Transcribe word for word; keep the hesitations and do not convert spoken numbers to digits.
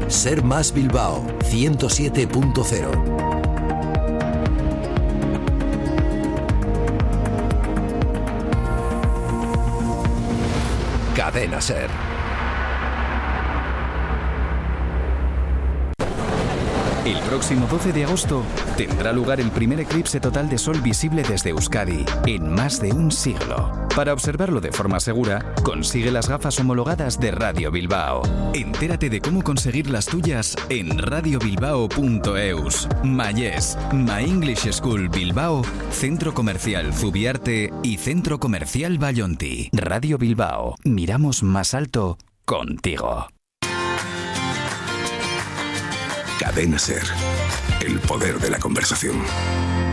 Ser Más Bilbao ciento siete punto cero. Cadena Ser. El próximo doce de agosto tendrá lugar el primer eclipse total de sol visible desde Euskadi en más de un siglo. Para observarlo de forma segura, consigue las gafas homologadas de Radio Bilbao. Entérate de cómo conseguir las tuyas en radio bilbao punto eus. Mayés, My English School Bilbao, Centro Comercial Zubiarte y Centro Comercial Vallonti. Radio Bilbao, miramos más alto contigo. Cadena Ser, el poder de la conversación.